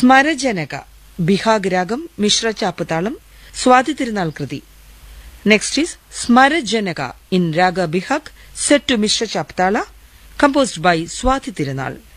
സ്മരജനക ബിഹാഗ് രാഗം മിശ്ര ചാപ്പുതാളം സ്വാതി തിരുനാൾ കൃതി. Next is സ്മരജനക in raga Behag set to Mishra ചാപ്പുതാള composed by Swati Tirunal.